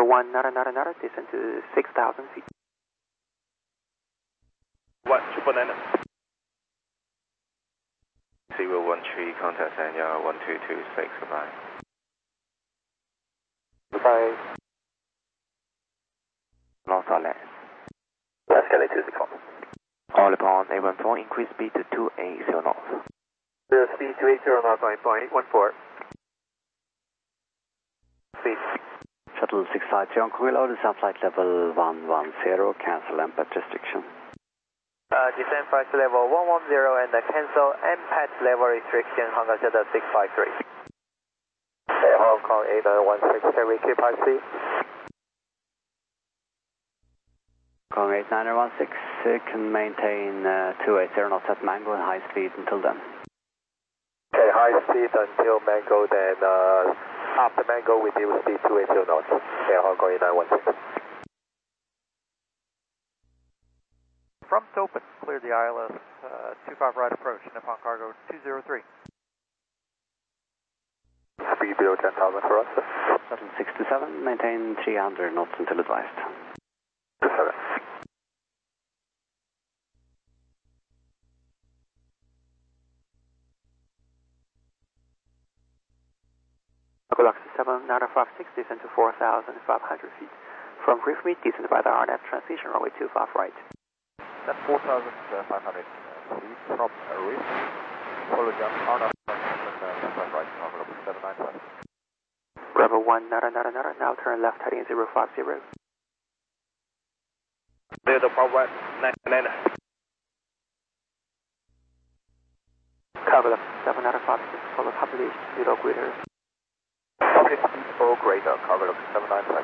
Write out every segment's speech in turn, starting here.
1, nada, descend to 6,000 feet. 1, triple nine. 013, contact Sanya 1226, goodbye. Goodbye. Lost our last. Let's get it to the phone. All upon A14, increase speed to 280 knots. The speed 280 knots, 9.14. Speed. Shuttle 650 on reload, descent flight level 110, cancel MPAT restriction. Descent flight level 110 and cancel MPAT level restriction, Honda Shuttle 653. Hong Kong 8916, can we keep high speed? Hong Kong 8916 can maintain 280 knots at Mango and high speed until then. Okay, high speed until Mango, then after Mango we deal with speed 280 knots. Okay, Hong Kong 8916. From open, clear the ILS 25 right approach, Nippon Cargo 203. Speed below 10,000 for us. Shuttle 627, maintain 300 knots until advised. 27. Galaxy 7, Nada 56, descend to 4,500 feet. From brief meet, descend by the RNAV transition runway 25 right. Then 4,500 feet from reef. Follow down RNAV transition 25 right, Galaxy 795. Bravo 1, Nada, now turn left heading 050. Clear the Bravo 1, 99. Cover 7, Nada 56, follow population, 0 greater. Okay, all greater, cover 7956.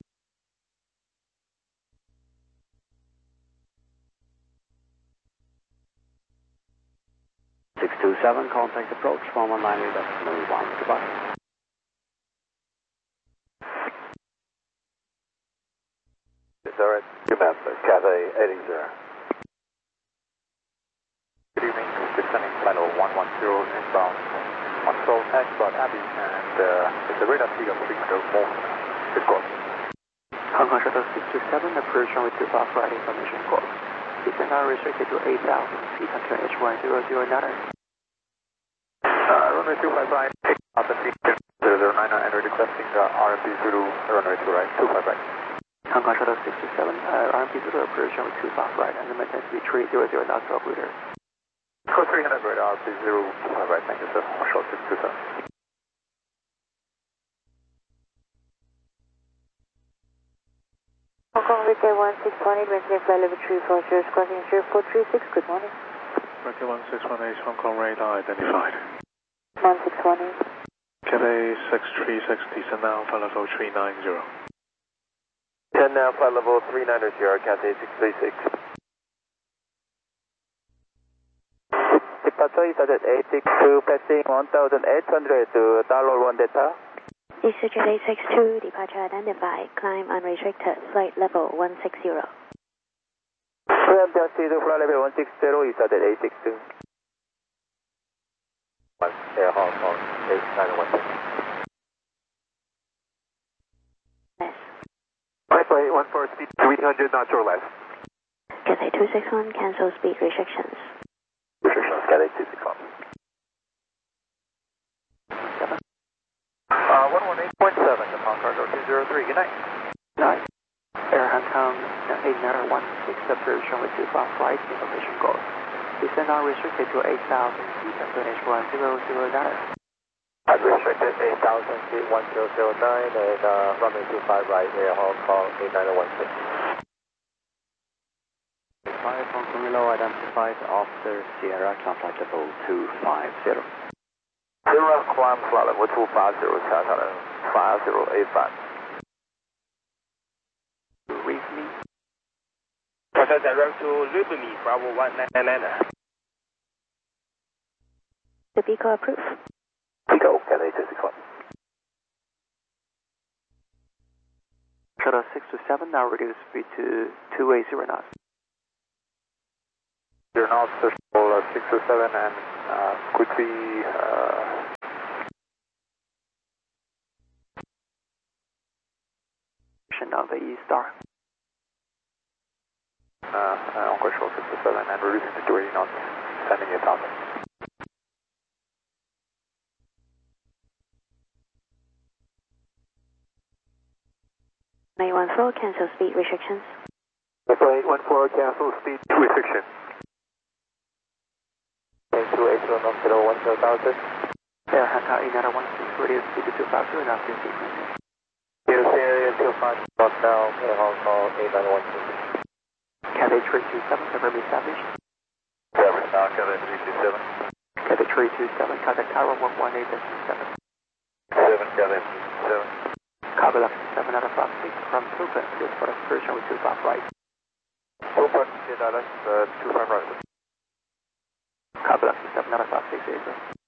Contact approach 119.1, goodbye. Alright, remember, Cathay 80. Good evening, descending final 110 inbound. Control Ashford Abbey and it's a radar speed of 300 more. Good course. Hong Kong Shuttle 627, approach runway 25 right, information call. Descent now restricted to 8,000 feet until H1009. Runway 25 right, pick up the speed 009 and requesting RMP through runway 2 right, 25 right. Hong Kong Shuttle 627, RMP through approach runway 25 right, and the maintain speed 300 knots to operator. Code 300 radar, RMP 025 right, thank you sir, short 627. Hong Kong VK 1618, maintain flight level 340, crossing 0436, good morning. VK 1618, Hong Kong radar identified. 1618. Cathay 636, descend now, flight level 390. 10 now, flight level 390, Cathay 636. Departure is at 862, passing 1,800 to $1 delta. This is Jet 862, departure identified, climb unrestricted, flight level 160. Proceed to flight level 160 is at 862. Air Hong Kong 8916. Less. 5.814 speed 300 knots or less. Cathay 261, cancel speed restrictions. Restrictions, Cathay 261. 118.7, Nippon Cargo 203, good night. Night. Air Hong Kong 8916, approach runway 25 right, information call. Descent now restricted to 8,000 feet until H1009. Unrestricted 8,000 feet 1009 and runway 25 right, Air Hong Kong 8916. 5 Hong Kong below identified after Sierra, climb flight level 250. Sierra climb flight level 250, Cathay 5085. Reef me. Cathay direct to Ribney, Bravo 199. The Pico approved. Pico, Cathay 261. Shuttle 627, now reduce speed to 280 knots. You're now Shuttle 627 and quickly position on the E-Star. Encore short 57 and reducing to 280 knots, sending you 1000. May 14 cancel speed restrictions. Flight 14 cancel speed restriction. 280 knots, 10,000. Air Hong Kong 8916, radio speed to 250 and after frequency. Houston area 25 knots now, Air Hong Kong 8916. Cathay 327, confirm established. Seven now, Cathay 327. Cathay 327, contact tower 118.7. 7, Cathay 7. Copy left 7 out of 56 from Tupan, this for excursion with 25 right. Tupan, Dallas, 25 right. Copy left 7 out of 56, April.